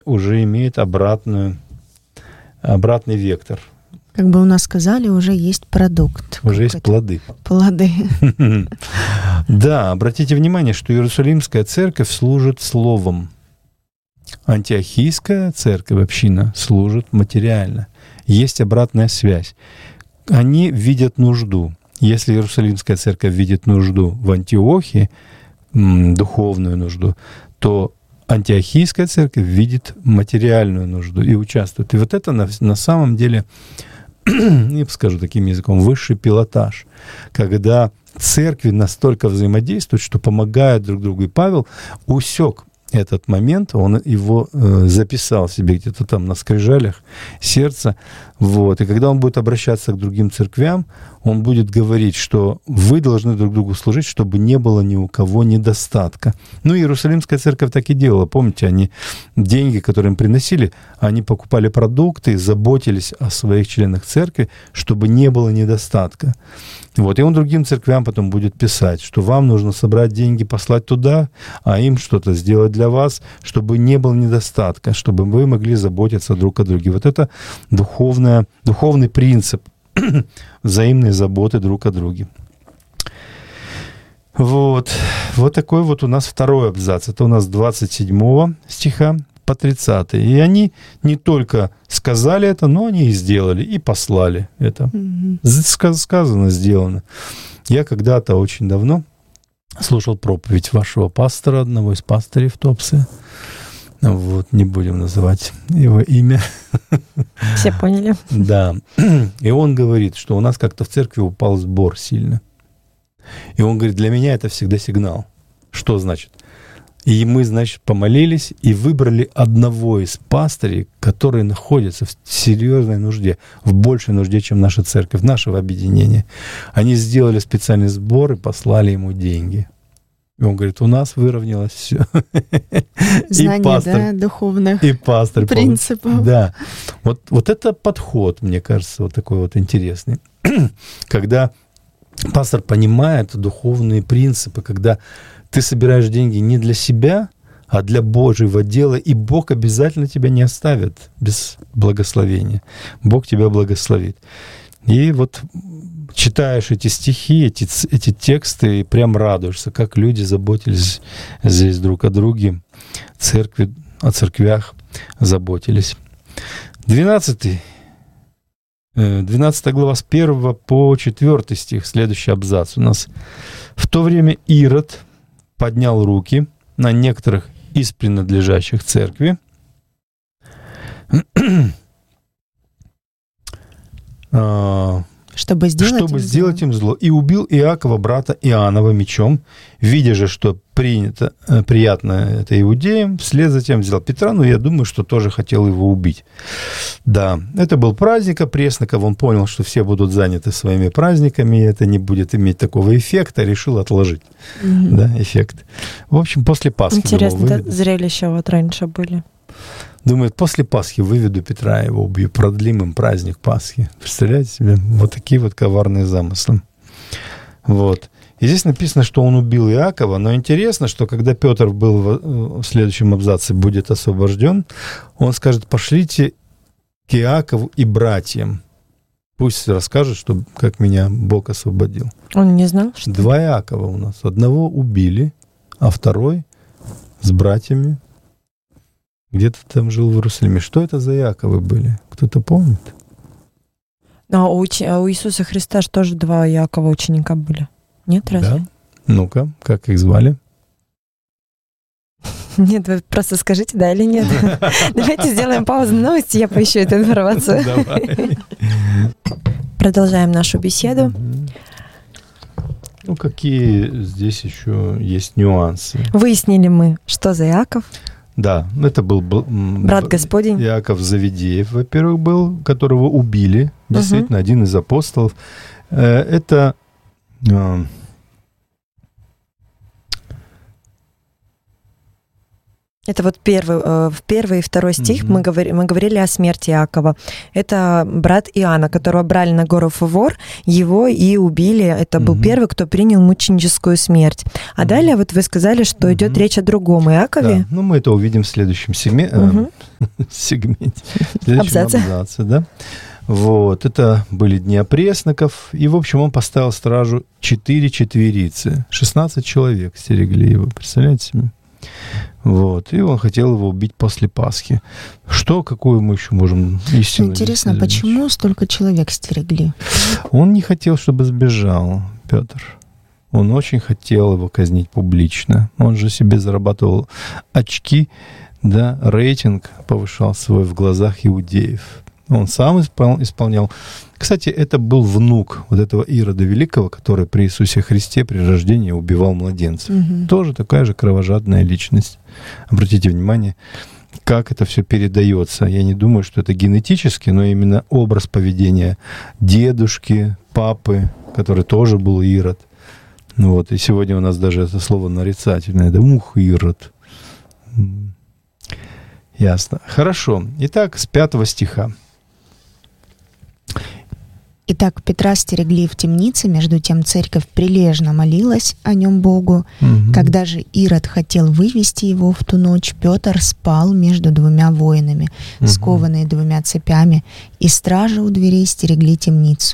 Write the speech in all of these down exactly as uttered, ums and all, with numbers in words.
уже имеет обратную, обратный вектор. Как бы у нас сказали, уже есть продукт. Уже есть плоды. Плоды. Да, обратите внимание, что Иерусалимская церковь служит словом. Антиохийская церковь, община, служит материально. Есть обратная связь. Они видят нужду. Если Иерусалимская церковь видит нужду в Антиохии, духовную нужду, то Антиохийская церковь видит материальную нужду и участвует. И вот это на, на самом деле, я скажу таким языком, высший пилотаж, когда церкви настолько взаимодействуют, что помогают друг другу. И Павел усек этот момент, он его э, записал себе где-то там на скрижалях сердца. Вот. И когда он будет обращаться к другим церквям, он будет говорить, что вы должны друг другу служить, чтобы не было ни у кого недостатка. Ну, Иерусалимская церковь так и делала. Помните, они деньги, которые им приносили, они покупали продукты, заботились о своих членах церкви, чтобы не было недостатка. Вот. И он другим церквям потом будет писать, что вам нужно собрать деньги, послать туда, а им что-то сделать для вас, чтобы не было недостатка, чтобы вы могли заботиться друг о друге. Вот это духовная, духовный принцип взаимной заботы друг о друге. Вот. Вот такой вот у нас второй абзац. Это у нас двадцать седьмого стиха по тридцатый. И они не только сказали это, но они и сделали, и послали это. Mm-hmm. Сказано, сделано. Я когда-то очень давно слушал проповедь вашего пастора, одного из пастырей в Туапсе. Вот, не будем называть его имя. Все поняли. Да. И он говорит, что у нас как-то в церкви упал сбор сильно. И он говорит, для меня это всегда сигнал. Что значит? И мы, значит, помолились и выбрали одного из пастырей, который находится в серьезной нужде, в большей нужде, чем наша церковь, нашего объединения. Они сделали специальный сбор и послали ему деньги. И он говорит, у нас выровнялось все. Знание, и пастор, да, духовных и пастор, принципов. Да. Вот, вот это подход, мне кажется, вот такой вот интересный. Когда пастор понимает духовные принципы, когда ты собираешь деньги не для себя, а для Божьего дела, и Бог обязательно тебя не оставит без благословения. Бог тебя благословит. И вот читаешь эти стихи, эти, эти тексты, и прям радуешься, как люди заботились здесь друг о друге, церкви, о церквях заботились. двенадцатый, двенадцатая глава с первого по четвёртый стих, следующий абзац у нас. «В то время Ирод поднял руки на некоторых из принадлежащих церкви, чтобы сделать, чтобы им, сделать зло. им зло, и убил Иакова, брата Иоаннова, мечом, видя же, что принято, приятно это иудеям, вслед за тем взял Петра, но я думаю, что тоже хотел его убить». Да, это был праздник опресноков, он понял, что все будут заняты своими праздниками, и это не будет иметь такого эффекта, решил отложить, mm-hmm. да, эффект. В общем, после Пасхи. Интересно, думал, да, зрелища вот раньше были. Думает, после Пасхи выведу Петра, его убью, продлим им праздник Пасхи. Представляете себе? Вот такие вот коварные замыслы. Вот. И здесь написано, что он убил Иакова, но интересно, что когда Петр был в следующем абзаце, будет освобожден, он скажет, пошлите к Иакову и братьям. Пусть расскажет, что, как меня Бог освободил. Он не знал, что... Два Иакова у нас. Одного убили, а второй с братьями где-то там жил в Иерусалиме. Что это за Иаковы были? Кто-то помнит? А у, а у Иисуса Христа же тоже два Иакова ученика были. Нет, разве? Да. Ну-ка, как их звали? Нет, вы просто скажите, да или нет. Давайте сделаем паузу на новости, я поищу эту информацию. Давай. Продолжаем нашу беседу. Ну, какие здесь еще есть нюансы? Выяснили мы, что за Иаков. Да, это был брат Господень. Иаков Завидеев, во-первых, был, которого убили, действительно, угу. один из апостолов. Это Это вот первый, в первый и второй стих mm-hmm. мы, говори, мы говорили о смерти Иакова. Это брат Иоанна, которого брали на гору Фавор, его и убили. Это mm-hmm. был первый, кто принял мученическую смерть. А mm-hmm. далее вот вы сказали, что mm-hmm. идет речь о другом Иакове. Да. Ну, мы это увидим в следующем сегме... mm-hmm. сегменте, в следующем абзаце. абзаце, да? Вот, это были дни опресноков, и, в общем, он поставил стражу четыре четверицы, шестнадцать человек стерегли его, представляете себе? Вот, и он хотел его убить после Пасхи. Что, какую мы еще можем истину? Интересно, почему столько человек стерегли? Он не хотел, чтобы сбежал Петр. Он очень хотел его казнить публично. Он же себе зарабатывал очки, да, рейтинг повышал свой в глазах иудеев. Он сам исполнял. Кстати, это был внук вот этого Ирода Великого, который при Иисусе Христе при рождении убивал младенцев. Угу. Тоже такая же кровожадная личность. Обратите внимание, как это все передается. Я не думаю, что это генетически, но именно образ поведения дедушки, папы, который тоже был Ирод. Вот. И сегодня у нас даже это слово нарицательное. Да, ух, Ирод. Ясно. Хорошо. Итак, с пятого стиха. Итак, Петра стерегли в темнице, между тем церковь прилежно молилась о нем Богу. Угу. Когда же Ирод хотел вывести его в ту ночь, Петр спал между двумя воинами, угу. скованные двумя цепями, и стражи у дверей стерегли темницу.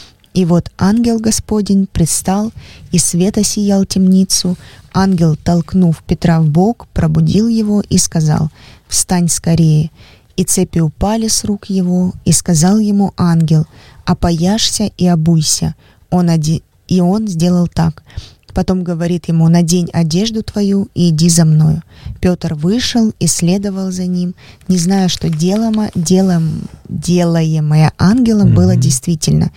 И вот ангел Господень предстал, и свет осиял темницу. Ангел, толкнув Петра в бок, пробудил его и сказал: «Встань скорее». И цепи упали с рук его, и сказал ему ангел: «Опояшься и обуйся». Он оди... И он сделал так. Потом говорит ему: «Надень одежду твою и иди за мною». Петр вышел и следовал за ним, не зная, что делаемо, делаем, делаемое ангелом mm-hmm. было действительно,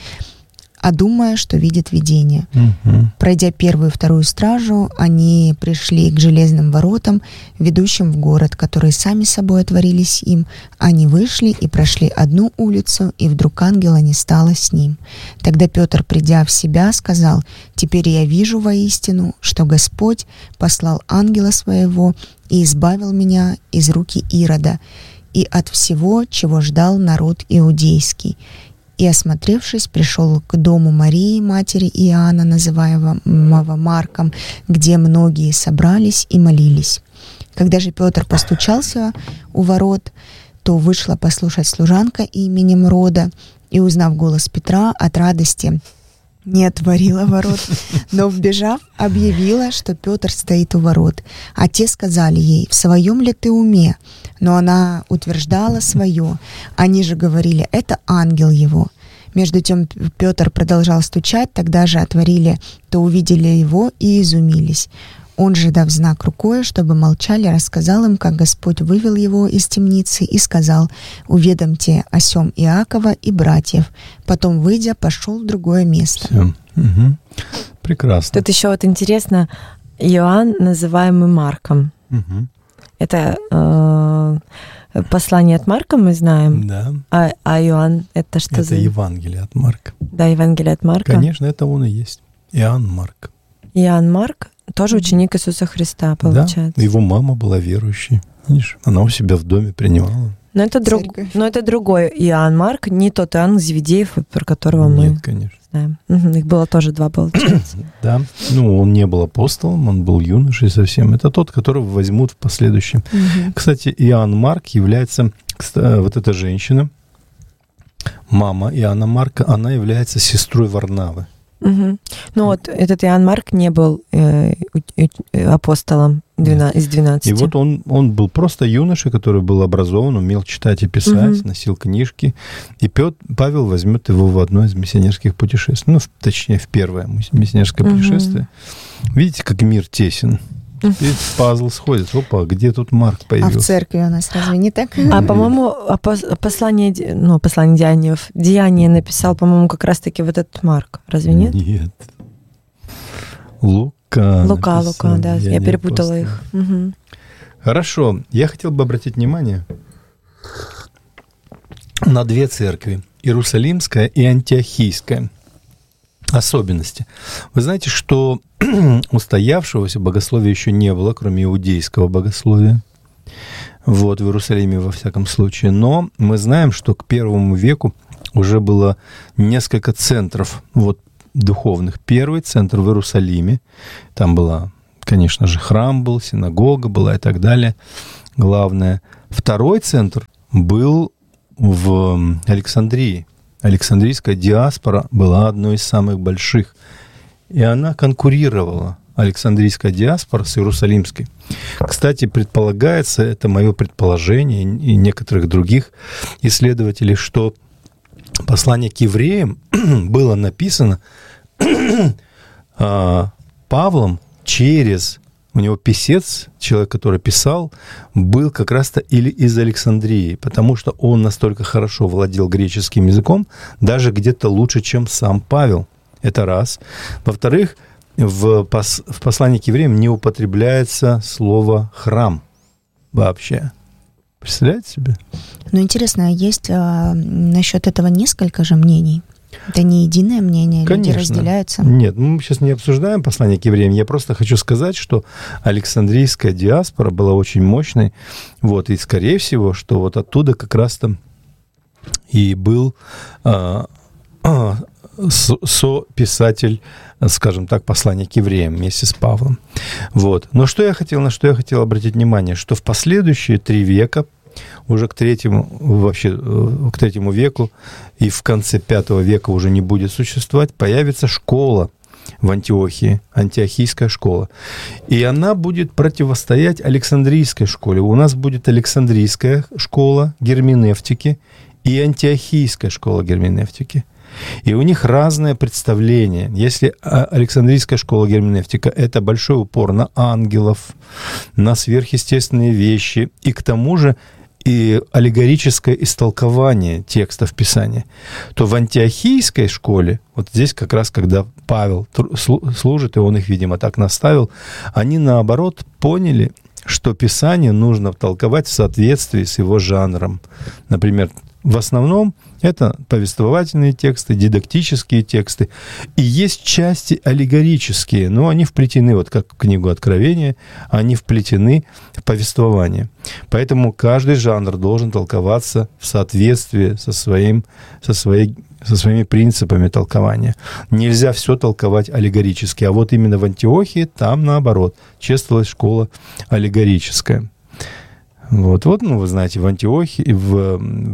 а думая, что видит видение. Mm-hmm. Пройдя первую и вторую стражу, они пришли к железным воротам, ведущим в город, которые сами собой отворились им. Они вышли и прошли одну улицу, и вдруг ангела не стало с ним. Тогда Петр, придя в себя, сказал: «Теперь я вижу воистину, что Господь послал ангела своего и избавил меня из руки Ирода и от всего, чего ждал народ иудейский». И, осмотревшись, пришел к дому Марии, матери Иоанна, называемого Марком, где многие собрались и молились. Когда же Петр постучался у ворот, то вышла послушать служанка именем Рода, и, узнав голос Петра, от радости не отворила ворот, но, вбежав, объявила, что Петр стоит у ворот. А те сказали ей: «В своем ли ты уме?» Но она утверждала свое. Они же говорили: «Это ангел его». Между тем Петр продолжал стучать, тогда же отворили, то увидели его и изумились. Он же, дав знак рукой, чтобы молчали, рассказал им, как Господь вывел его из темницы, и сказал: «Уведомьте о сем Иакова и братьев». Потом, выйдя, пошел в другое место. Все. Угу. Прекрасно. Тут еще вот интересно, Иоанн, называемый Марком. Угу. Это э, послание от Марка, мы знаем. Да. А, а Иоанн — это что это за... Это Евангелие от Марка. Да, Евангелие от Марка. Конечно, это он и есть. Иоанн Марк. Иоанн Марк тоже ученик Иисуса Христа, получается. Да, его мама была верующей. Видишь, она у себя в доме принимала. Но это, друг... Но это другой Иоанн Марк, не тот Иоанн Зеведеев, про которого Нет, мы конечно. знаем. Угу, их было тоже два, получается. Да, ну он не был апостолом, он был юношей совсем. Это тот, которого возьмут в последующем. Угу. Кстати, Иоанн Марк является, вот эта женщина, мама Иоанна Марка, она является сестрой Варнавы. Угу. Ну вот этот Иоанн Марк не был э, апостолом двенадцати, из двенадцати. И вот он, он был просто юноша, который был образован, умел читать и писать, угу. носил книжки. И Петр, Павел возьмет его в одно из миссионерских путешествий. Ну, в, точнее, в первое миссионерское угу. путешествие. Видите, как мир тесен. И пазл сходит. Опа, где тут Марк появился? А в церкви у нас разве не так? А, по-моему, послание, ну, послание Деяниев, Деяние написал, по-моему, как раз-таки вот этот Марк. Разве нет? Нет. Лука. Лука, Лука, да. Я перепутала их. Угу. Хорошо. Я хотел бы обратить внимание на две церкви. Иерусалимская и Антиохийская. Особенности. Вы знаете, что устоявшегося богословия еще не было, кроме иудейского богословия. вот, в Иерусалиме во всяком случае. Но мы знаем, что к первому веку уже было несколько центров вот, духовных. Первый центр в Иерусалиме, там была, конечно же, храм был, синагога была и так далее, главное. Второй центр был в Александрии. Александрийская диаспора была одной из самых больших, и она конкурировала, Александрийская диаспора, с Иерусалимской. Кстати, предполагается, это мое предположение и некоторых других исследователей, что послание к евреям было написано Павлом через... У него писец, человек, который писал, был как раз-то или из Александрии, потому что он настолько хорошо владел греческим языком, даже где-то лучше, чем сам Павел. Это раз. Во-вторых, в, пос, в послании к евреям не употребляется слово «храм» вообще. Представляете себе? Ну, интересно, есть а, насчет этого несколько же мнений? Это не единое мнение, Конечно. Люди разделяются? Нет, мы сейчас не обсуждаем послание к евреям. Я просто хочу сказать, что Александрийская диаспора была очень мощной. Вот, и, скорее всего, что вот оттуда как раз-то и был а, а, сописатель, скажем так, послания к евреям вместе с Павлом. Вот. Но что я хотел, на что я хотел обратить внимание, что в последующие три века, уже к третьему, вообще к третьему веку и в конце пятого века уже не будет существовать, появится школа в Антиохии, антиохийская школа. И она будет противостоять Александрийской школе. У нас будет Александрийская школа герменевтики и антиохийская школа герменевтики. И у них разное представление. Если Александрийская школа герменевтика — это большой упор на ангелов, на сверхъестественные вещи, и к тому же и аллегорическое истолкование текстов Писания, то в антиохийской школе, вот здесь как раз, когда Павел служит, и он их, видимо, так наставил, они, наоборот, поняли, что Писание нужно толковать в соответствии с его жанром. Например, в основном это повествовательные тексты, дидактические тексты. И есть части аллегорические, но они вплетены, вот как в книгу Откровения, они вплетены в повествование. Поэтому каждый жанр должен толковаться в соответствии со, своим, со, своей, со своими принципами толкования. Нельзя все толковать аллегорически. А вот именно в Антиохии там, наоборот, чествовалась школа аллегорическая. Вот, вот, ну, вы знаете, в Антиохии, в,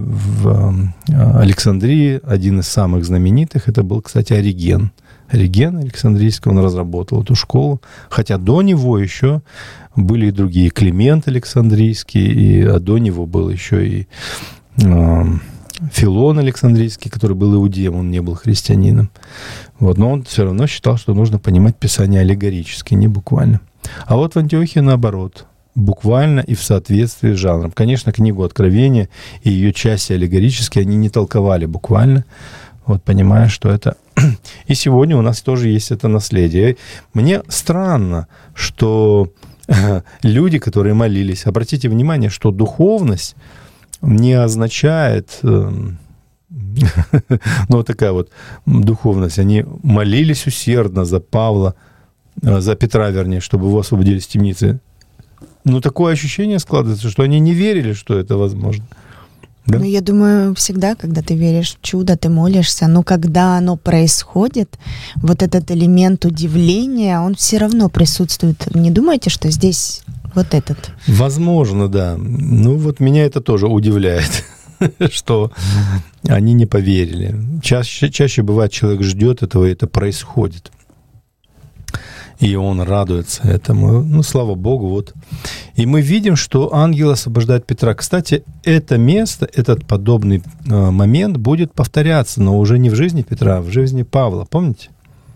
в Александрии один из самых знаменитых, это был, кстати, Ориген. Ориген Александрийский, он разработал эту школу, хотя до него еще были и другие, Климент Александрийский, и а до него был еще и э, Филон Александрийский, который был иудеем, он не был христианином. Вот, но он все равно считал, что нужно понимать Писание аллегорически, не буквально. А вот в Антиохии наоборот, буквально и в соответствии с жанром. Конечно, книгу Откровения и ее части аллегорические они не толковали буквально, вот понимая, что это... И сегодня у нас тоже есть это наследие. Мне странно, что люди, которые молились, обратите внимание, что духовность не означает... Ну, вот такая вот духовность. Они молились усердно за Павла, за Петра, вернее, чтобы его освободили из темницы. Ну, такое ощущение складывается, что они не верили, что это возможно. Да? Ну, я думаю, всегда, когда ты веришь в чудо, ты молишься, но когда оно происходит, вот этот элемент удивления, он все равно присутствует. Не думаете, что здесь вот этот? Возможно, да. Ну, вот меня это тоже удивляет, что они не поверили. Чаще, чаще бывает, человек ждет этого, и это происходит. И он радуется этому. Ну, слава Богу, вот. И мы видим, что ангел освобождает Петра. Кстати, это место, этот подобный э, момент будет повторяться, но уже не в жизни Петра, а в жизни Павла. Помните?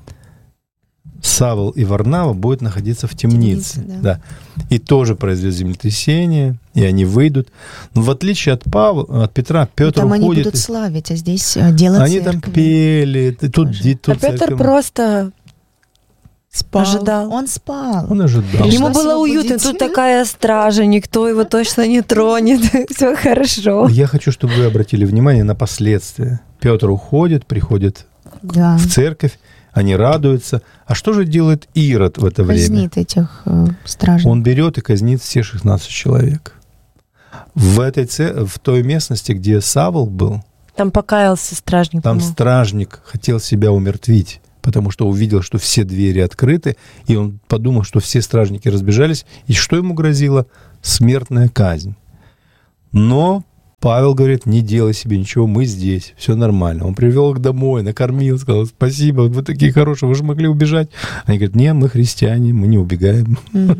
Савл и Варнава будут находиться в темнице. темнице да. Да. И тоже произойдет землетрясение, и они выйдут. Но в отличие от Павла, от Петра, Петр там уходит... Там они будут славить, а здесь делать Они церковь. Там пели. Тут, тут а Петр просто... Спал. Ожидал. Он спал. Он ожидал. Ему было уютно. Тут такая стража, никто его точно не тронет. Все хорошо. Я хочу, чтобы вы обратили внимание на последствия. Петр уходит, приходит да. в церковь, они радуются. А что же делает Ирод в это Казнит время? Казнит этих э, стражей. Он берет и казнит все шестнадцать человек. В, этой, в той местности, где Савл был, там покаялся стражник. Там ему. стражник хотел себя умертвить, потому что увидел, что все двери открыты, и он подумал, что все стражники разбежались, и что ему грозило? Смертная казнь. Но Павел говорит, не делай себе ничего, мы здесь, все нормально. Он привел их домой, накормил, сказал, спасибо, вы такие хорошие, вы же могли убежать. Они говорят, нет, мы христиане, мы не убегаем.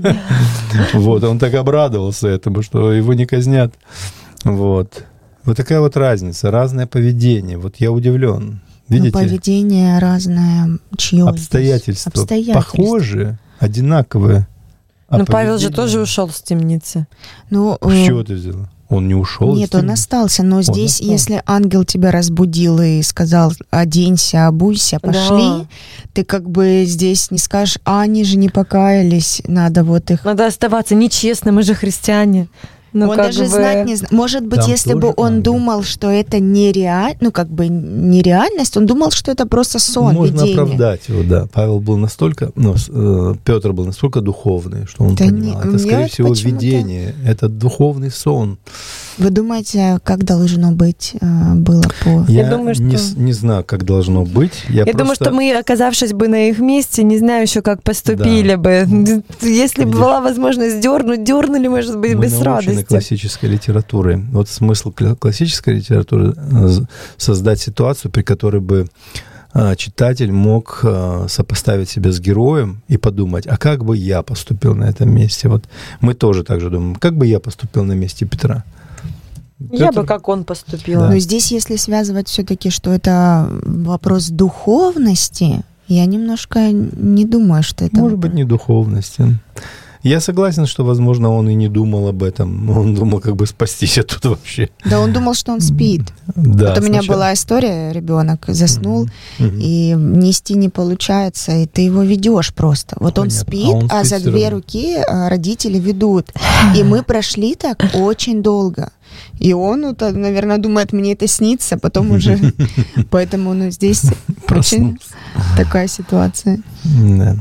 Вот, он так обрадовался этому, что его не казнят. Вот. Вот такая вот разница, разное поведение. Вот я удивлен. Видите? Ну, поведение разное, чье обстоятельства, обстоятельства похожие, одинаковые. Но Павел же тоже ушел с темницы. Ну, с чего ты взяла? Он не ушел? Нет, он остался. Но он здесь, остался. Если ангел тебя разбудил и сказал, оденься, обуйся, пошли, да. Ты как бы здесь не скажешь, а они же не покаялись, надо вот их... Надо оставаться нечестным, мы же христиане. Ну, он даже бы... знать не знает. Может быть, там если бы он ангел. Думал, что это нереаль... ну, как бы нереальность, он думал, что это просто сон, можно видение. Оправдать его, да. Павел был настолько, ну, Петр был настолько духовный, что он да понимал. Не, это, скорее всего, видение. Это духовный сон. Вы думаете, как должно быть было по... Я, Я думаю, что... не, не знаю, как должно быть. Я, Я просто... думаю, что мы, оказавшись бы на их месте, не знаю еще, как поступили да. бы. Если бы была возможность дернуть, дернули, может быть, мы без радости. Классической литературы. Вот смысл классической литературы — создать ситуацию, при которой бы читатель мог сопоставить себя с героем и подумать, а как бы я поступил на этом месте? Вот мы тоже так же думаем, как бы я поступил на месте Петра? Я Петр... бы как он поступил. Да. Но здесь, если связывать все-таки, что это вопрос духовности, я немножко не думаю, что это... Может быть, не духовности. Я согласен, что, возможно, он и не думал об этом. Он думал, как бы спастись оттуда вообще. Да, он думал, что он спит. Да, вот у меня была история, ребенок заснул, mm-hmm. и нести не получается, и ты его ведешь просто. Вот Понятно. Он спит, а, он спит а за две равно. Руки родители ведут. И мы прошли так очень долго. И он, вот, наверное, думает, мне это снится, потом уже... Поэтому ну, здесь очень такая ситуация. Да.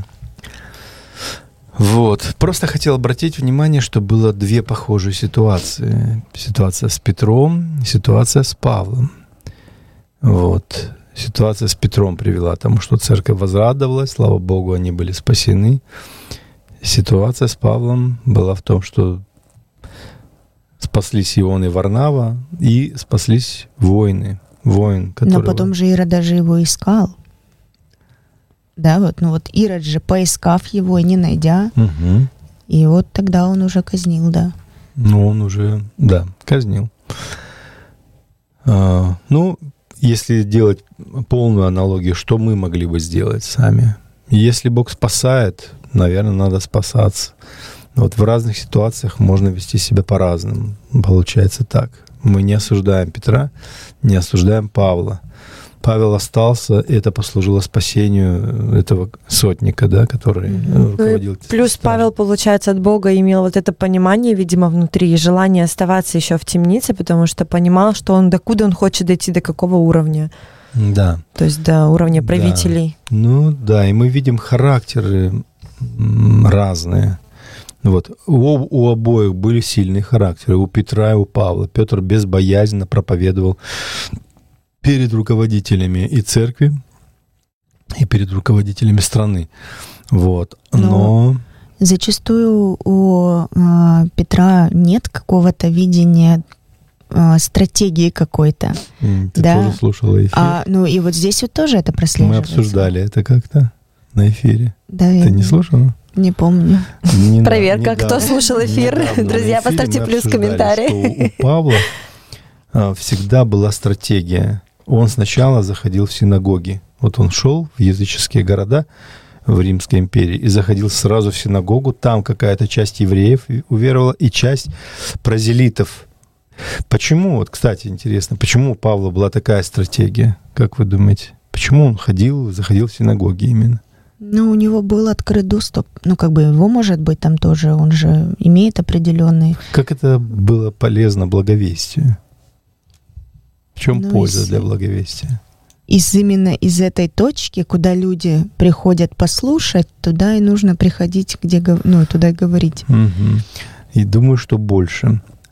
Вот. Просто хотел обратить внимание, что было две похожие ситуации. Ситуация с Петром, ситуация с Павлом. Вот. Ситуация с Петром привела к тому, что церковь возрадовалась, слава Богу, они были спасены. Ситуация с Павлом была в том, что спаслись Иоанн и Варнава, и спаслись воины. Воин, который... Но потом же Ирод даже его искал. Да, вот, ну вот Ирод же, поискав его и не найдя, угу. и вот тогда он уже казнил, да. Ну, он уже, да, казнил. А, ну, если делать полную аналогию, что мы могли бы сделать сами? Если Бог спасает, наверное, надо спасаться. Вот в разных ситуациях можно вести себя по-разному. Получается так. Мы не осуждаем Петра, не осуждаем Павла. Павел остался, и это послужило спасению этого сотника, да, который mm-hmm. руководил. Плюс Павел, получается, от Бога имел вот это понимание, видимо, внутри, и желание оставаться еще в темнице, потому что понимал, что он докуда он хочет дойти, до какого уровня. Да. То есть до уровня правителей. Да. Ну да, и мы видим характеры разные. Вот. У, у обоих были сильные характеры, у Петра и у Павла. Петр безбоязненно проповедовал перед руководителями и церкви, и перед руководителями страны. Вот. Но... Но зачастую у э, Петра нет какого-то видения, э, стратегии какой-то. Ты да? тоже слушала эфир? А, ну и вот здесь вот тоже это прослеживается. Мы обсуждали это как-то на эфире. Да, Ты я не слушала? Не помню. Не Проверка, недавно, кто слушал эфир. Друзья, поставьте плюс в комментарии. У Павла а, всегда была стратегия. Он сначала заходил в синагоги. Вот он шел в языческие города в Римской империи и заходил сразу в синагогу. Там какая-то часть евреев уверовала и часть прозелитов. Почему, вот, кстати, интересно, почему у Павла была такая стратегия? Как вы думаете? Почему он ходил, заходил в синагоги именно? Ну, у него был открыт доступ. Ну, как бы его, может быть, там тоже, он же имеет определенный... Как это было полезно благовестию? В чем ну, польза из, для благовестия? Из именно из этой точки, куда люди приходят послушать, туда и нужно приходить, где, ну, туда и говорить. Угу. И думаю, что больше.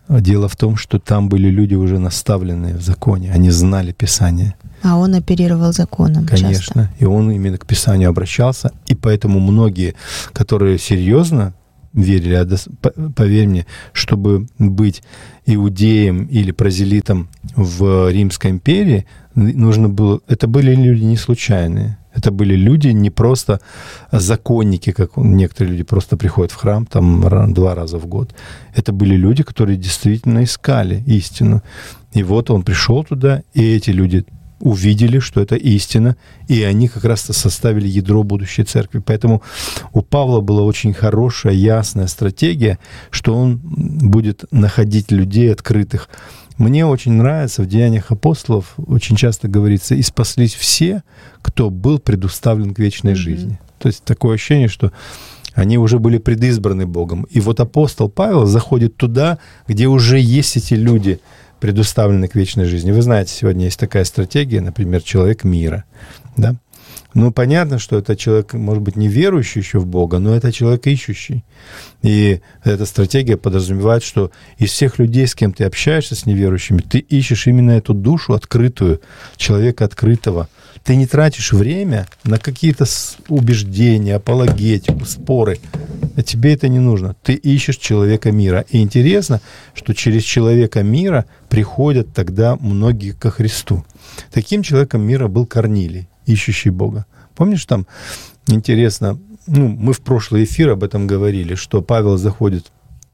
Дело в том, что там были люди уже наставленные в законе, они знали Писание. А он оперировал законом. Конечно, часто. И он именно к Писанию обращался, и поэтому многие, которые серьезно верили, а поверь мне, чтобы быть иудеем или прозелитом в Римской империи, нужно было... Это были люди не случайные. Это были люди не просто законники, как некоторые люди просто приходят в храм там два раза в год. Это были люди, которые действительно искали истину. И вот он пришел туда, и эти люди увидели, что это истина, и они как раз-то составили ядро будущей церкви. Поэтому у Павла была очень хорошая, ясная стратегия, что он будет находить людей открытых. Мне очень нравится, в Деяниях апостолов очень часто говорится, «И спаслись все, кто был предуставлен к вечной mm-hmm. жизни». То есть такое ощущение, что они уже были предизбраны Богом. И вот апостол Павел заходит туда, где уже есть эти люди, предуставлены к вечной жизни. Вы знаете, сегодня есть такая стратегия, например, человек мира. Да? Ну, понятно, что это человек, может быть, не верующий еще в Бога, но это человек ищущий. И эта стратегия подразумевает, что из всех людей, с кем ты общаешься, с неверующими, ты ищешь именно эту душу открытую, человека открытого. Ты не тратишь время на какие-то убеждения, апологетику, споры. А тебе это не нужно. Ты ищешь человека мира. И интересно, что через человека мира приходят тогда многие ко Христу. Таким человеком мира был Корнилий, ищущий Бога. Помнишь, там интересно, ну, мы в прошлый эфир об этом говорили, что Павел заходит,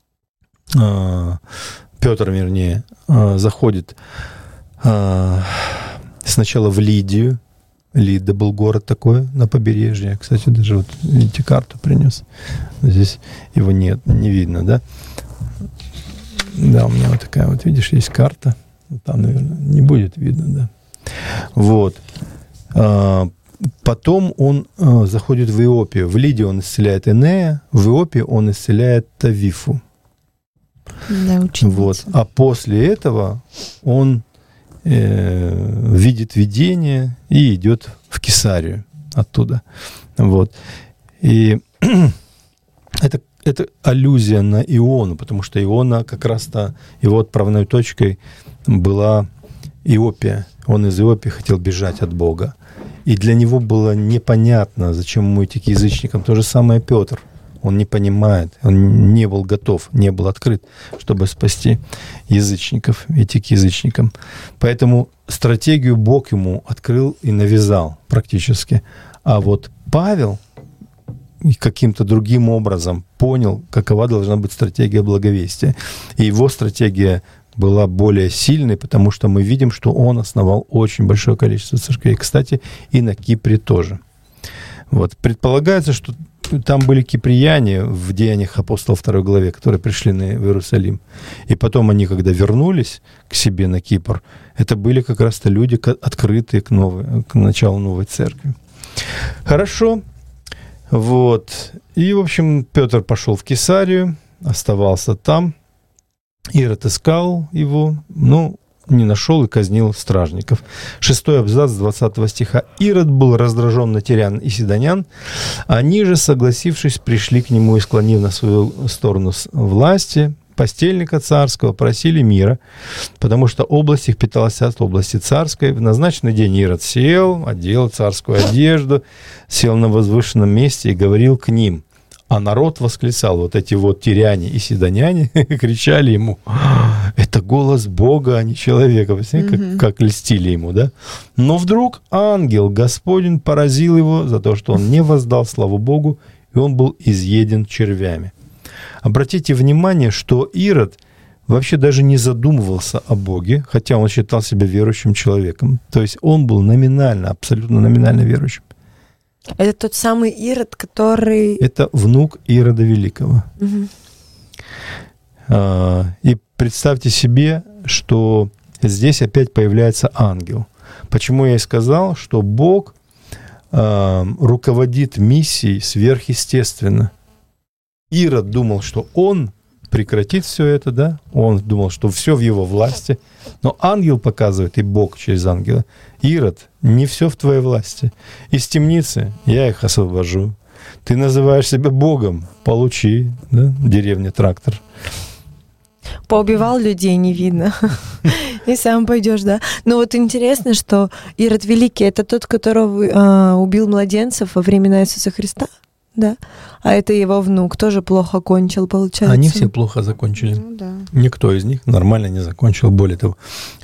э, Петр, вернее, э, заходит э, сначала в Лидию. Лида был город такой на побережье. Я, кстати, даже вот, видите, карту принес. Здесь его нет, не видно, да? Да, у меня вот такая вот, видишь, есть карта. Там, наверное, не будет видно, да. Вот. Потом он заходит в Иопию. В Лидии он исцеляет Энея, в Иопии он исцеляет Тавифу. Да, ученица. Вот. А после этого он э, видит видение и идет в Кесарию оттуда. Вот. И это, это аллюзия на Иону, потому что Иона как раз-то его отправной точкой была Иопия. Он из Иопии хотел бежать от Бога. И для него было непонятно, зачем ему идти к язычникам. То же самое Петр. Он не понимает, он не был готов, не был открыт, чтобы спасти язычников, идти к язычникам. Поэтому стратегию Бог ему открыл и навязал практически. А вот Павел каким-то другим образом понял, какова должна быть стратегия благовестия. И его стратегия была более сильной, потому что мы видим, что он основал очень большое количество церквей. Кстати, и на Кипре тоже. Вот. Предполагается, что там были киприяне в Деяниях апостолов второй главе, которые пришли в Иерусалим. И потом они, когда вернулись к себе на Кипр, это были как раз-то люди, открытые к, новой, к началу новой церкви. Хорошо. Вот. И, в общем, Петр пошел в Кесарию, оставался там. Ирод искал его, но не нашел и казнил стражников. Шестой абзац двадцатого стиха. Ирод был раздражен на тирян и сидонян. Они же, согласившись, пришли к нему и, склонив на свою сторону власти, постельника царского, просили мира, потому что область их питалась от области царской. В назначенный день Ирод сел, одел царскую одежду, сел на возвышенном месте и говорил к ним. А народ восклицал, вот эти вот тиряне и сидоняне кричали ему, это голос Бога, а не человека. Посмотрите, mm-hmm. как, как льстили ему, да? Но вдруг ангел Господень поразил его за то, что он не воздал славу Богу, и он был изъеден червями. Обратите внимание, что Ирод вообще даже не задумывался о Боге, хотя он считал себя верующим человеком. То есть он был номинально, абсолютно номинально верующим. Это тот самый Ирод, который... Это внук Ирода Великого. Угу. А, и представьте себе, что здесь опять появляется ангел. Почему я и сказал, что Бог а, руководит миссией сверхъестественно. Ирод думал, что он прекратит все это, да? Он думал, что все в его власти. Но ангел показывает, и Бог через ангела. Ирод, не все в твоей власти. Из темницы я их освобожу. Ты называешь себя Богом, получи, да? Деревня Трактор. Поубивал людей, не видно. И сам пойдешь, да. Но вот интересно, что Ирод Великий — это тот, которого а, убил младенцев во времена Иисуса Христа, да? А это его внук тоже плохо кончил, получается. Они все плохо закончили. Ну, да. Никто из них нормально не закончил. Более того,